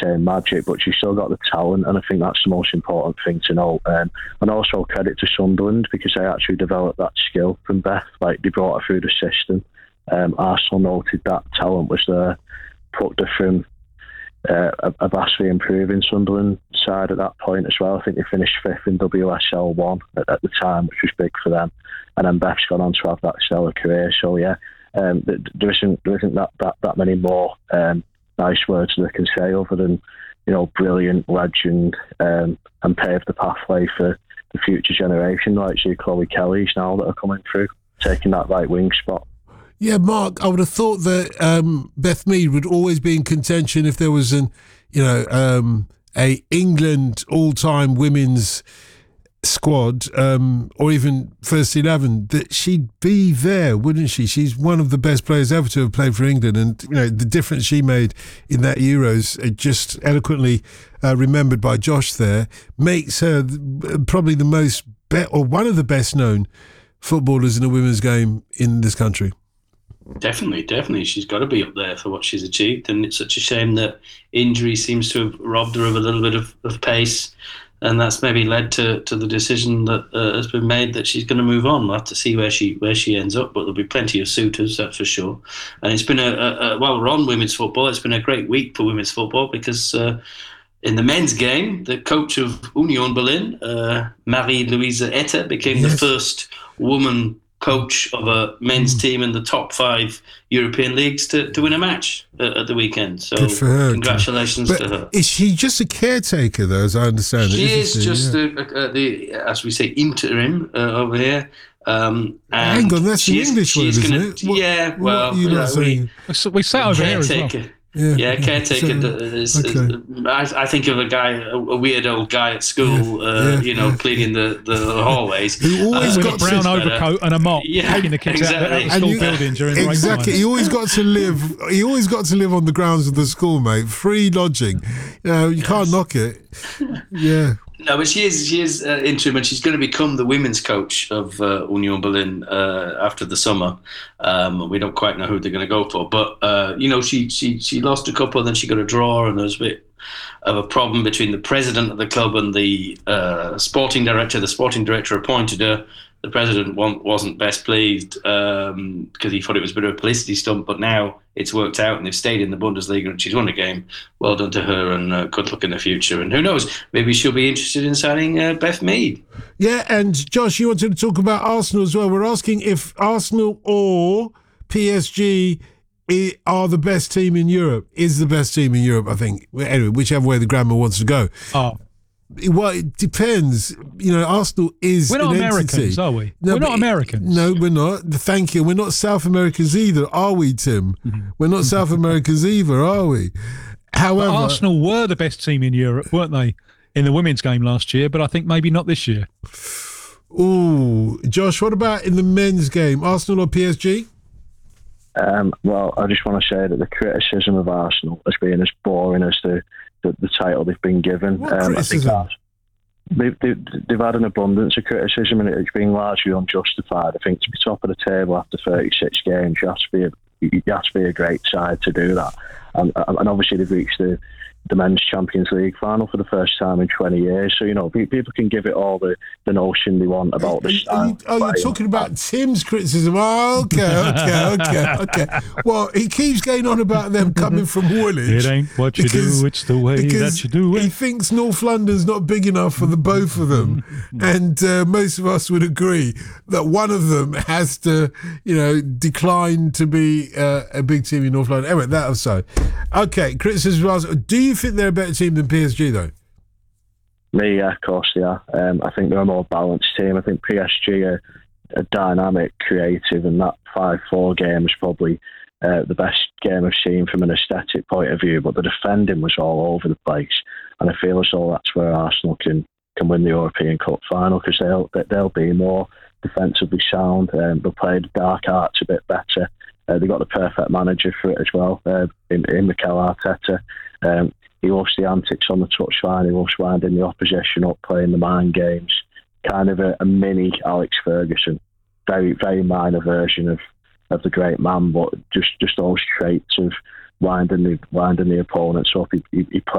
same magic, but she's still got the talent, and I think that's the most important thing to know. And also credit to Sunderland, because they actually developed that skill from Beth. Like, they brought her through the system. Arsenal noted that talent was there, put her from a vastly improving Sunderland side at that point as well. I think they finished 5th in WSL 1 at the time, which was big for them. And then Beth's gone on to have that stellar career. So yeah, there isn't that many more nice words that I can say other than, you know, brilliant, legend, and paved the pathway for the future generation, like Chloe Kelly's now that are coming through, taking that right wing spot. Yeah, Mark, I would have thought that Beth Mead would always be in contention if there was a England all-time women's squad, or even first 11, that she'd be there, wouldn't she? She's one of the best players ever to have played for England, and you know the difference she made in that Euros, just eloquently remembered by Josh there, makes her probably the most or one of the best known footballers in the women's game in this country. Definitely. She's got to be up there for what she's achieved, and it's such a shame that injury seems to have robbed her of a little bit of pace, and that's maybe led to the decision that has been made that she's going to move on. We'll have to see where she ends up, but there'll be plenty of suitors, that's for sure. And it's been while we're on women's football, it's been a great week for women's football, because in the men's game, the coach of Union Berlin, Marie-Louise Etter, became the first woman coach of a men's team in the top 5 European leagues to win a match at the weekend. So good for her. Congratulations to her. Is she just a caretaker, though, as I understand it? She is just the, as we say, interim over here. Hang on, that's the English word, isn't it? Yeah, well, we sat over here as well. Yeah, caretaker. I think of a guy, a weird old guy at school, cleaning the hallways. Who always got a brown overcoat and a mop, taking the kids out of the school building during the exactly. He always got to live. He always got to live on the grounds of the school, mate. Free lodging. You can't knock it. Yeah. No, but she is interim, and she's going to become the women's coach of Union Berlin after the summer. We don't quite know who they're going to go for, but she lost a couple, then she got a draw, and there was a bit of a problem between the president of the club and the sporting director. The sporting director appointed her. The president wasn't best pleased because he thought it was a bit of a publicity stunt, but now it's worked out and they've stayed in the Bundesliga and she's won a game. Well done to her, and good luck in the future. And who knows, maybe she'll be interested in signing Beth Mead. Yeah, and Josh, you wanted to talk about Arsenal as well. We're asking if Arsenal or PSG are the best team in Europe. Is the best team in Europe, I think. Anyway, whichever way the grammar wants to go. Oh. Well, it depends. Arsenal is. We're not an Americans, entity. are we? We're not Americans. No, we're not. Thank you. We're not South Americans either, are we, Tim? Mm-hmm. We're not South Americans either, are we? However, but Arsenal were the best team in Europe, weren't they, in the women's game last year? But I think maybe not this year. Ooh, Josh, what about in the men's game? Arsenal or PSG? Well, I just want to say that the criticism of Arsenal as being as boring as the title they've been given. What criticism? I think they've had an abundance of criticism, and it's been largely unjustified. I think to be top of the table after 36 games, you have to be a great side to do that. And obviously they've reached the men's Champions League final for the first time in 20 years. So, people can give it all the notion they want about the style. You're talking about Tim's criticism. Oh, okay. Well, he keeps going on about them coming from Woolwich. It ain't what you do, it's the way that you do it. He thinks North London's not big enough for the both of them. And most of us would agree that one of them has to, decline to be a big team in North London. Anyway, that aside. Okay, criticism. Do you think they're a better team than PSG, though? Me, yeah, of course they are. I think they're a more balanced team. I think PSG are dynamic, creative, and that 5-4 game is probably the best game I've seen from an aesthetic point of view, but the defending was all over the place, and I feel as though that's where Arsenal can win the European Cup final, because they'll be more defensively sound. They'll play the dark arts a bit better. They've got the perfect manager for it as well, in Mikel Arteta. He loves the antics on the touchline. He loves winding the opposition up, playing the mind games. Kind of a mini Alex Ferguson. Very, very minor version of the great man, but just those traits of winding the opponents up. He plays